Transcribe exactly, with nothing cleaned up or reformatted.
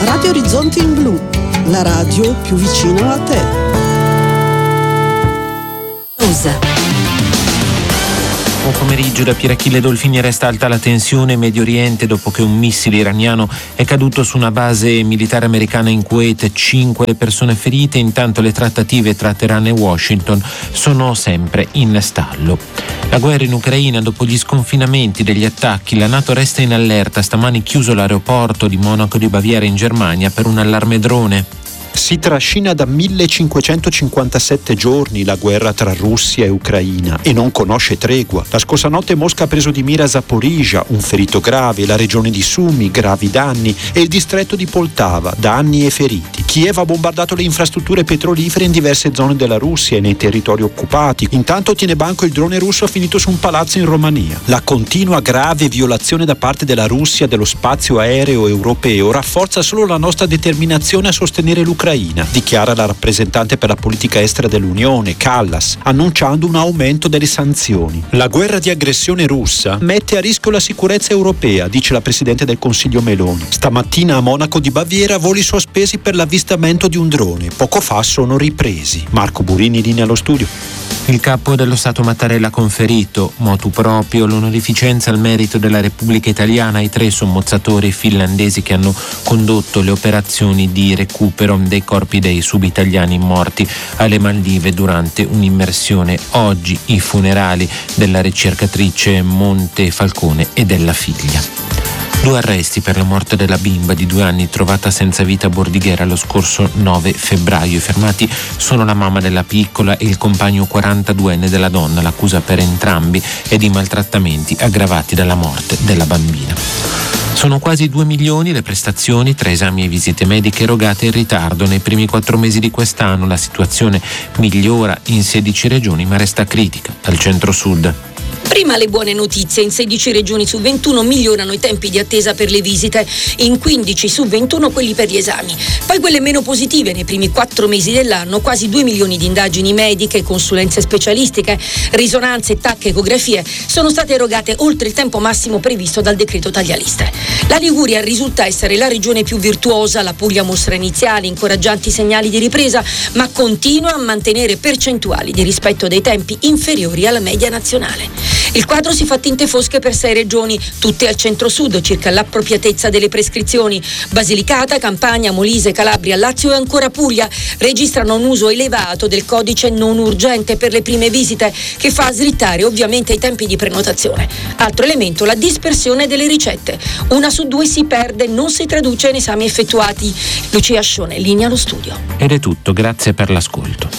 Radio Orizzonte in Blu, la radio più vicina a te. Usa. Buon pomeriggio da Pierachille Dolfini. Resta alta la tensione in Medio Oriente dopo che un missile iraniano è caduto su una base militare americana in Kuwait. Cinque le persone ferite. Intanto le trattative tra Teheran e Washington sono sempre in stallo. La guerra in Ucraina dopo gli sconfinamenti degli attacchi. La NATO resta in allerta. Stamani chiuso l'aeroporto di Monaco di Baviera in Germania per un allarme drone. Si trascina da millecinquecentocinquantasette giorni la guerra tra Russia e Ucraina e non conosce tregua. La scorsa notte Mosca ha preso di mira Zaporizhzhia, un ferito grave, la regione di Sumy, gravi danni, e il distretto di Poltava, danni e feriti. Kiev ha bombardato le infrastrutture petrolifere in diverse zone della Russia e nei territori occupati. Intanto tiene banco il drone russo finito su un palazzo in Romania. La continua grave violazione da parte della Russia dello spazio aereo europeo rafforza solo la nostra determinazione a sostenere l'Ucraina, dichiara la rappresentante per la politica estera dell'Unione, Kallas, annunciando un aumento delle sanzioni. La guerra di aggressione russa mette a rischio la sicurezza europea, dice la Presidente del Consiglio Meloni. Stamattina a Monaco di Baviera voli sospesi per l'avvistamento di un drone. Poco fa sono ripresi. Marco Burini, linea allo studio. Il capo dello Stato Mattarella ha conferito motu proprio l'onorificenza al merito della Repubblica Italiana ai tre sommozzatori finlandesi che hanno condotto le operazioni di recupero dei corpi dei subitaliani morti alle Maldive durante un'immersione. Oggi i funerali della ricercatrice Montefalcone e della figlia. Due arresti per la morte della bimba di due anni trovata senza vita a Bordighera lo scorso nove febbraio. I fermati sono la mamma della piccola e il compagno quarantaduenne della donna. L'accusa per entrambi è di maltrattamenti aggravati dalla morte della bambina. Sono quasi due milioni le prestazioni tra esami e visite mediche erogate in ritardo nei primi quattro mesi di quest'anno. La situazione migliora in sedici regioni ma resta critica al centro-sud. Prima le buone notizie: in sedici regioni su ventuno migliorano i tempi di attesa per le visite, in quindici su ventuno quelli per gli esami. Poi quelle meno positive: nei primi quattro mesi dell'anno quasi due milioni di indagini mediche, consulenze specialistiche, risonanze, tacche, ecografie sono state erogate oltre il tempo massimo previsto dal decreto taglialiste. La Liguria risulta essere la regione più virtuosa, la Puglia mostra iniziali, incoraggianti segnali di ripresa, ma continua a mantenere percentuali di rispetto dei tempi inferiori alla media nazionale. Il quadro si fa tinte fosche per sei regioni, tutte al centro-sud, circa l'appropriatezza delle prescrizioni. Basilicata, Campania, Molise, Calabria, Lazio e ancora Puglia registrano un uso elevato del codice non urgente per le prime visite, che fa slittare ovviamente i tempi di prenotazione. Altro elemento: la dispersione delle ricette. Una su due si perde, non si traduce in esami effettuati. Lucia Scione, linea allo studio. Ed è tutto, grazie per l'ascolto.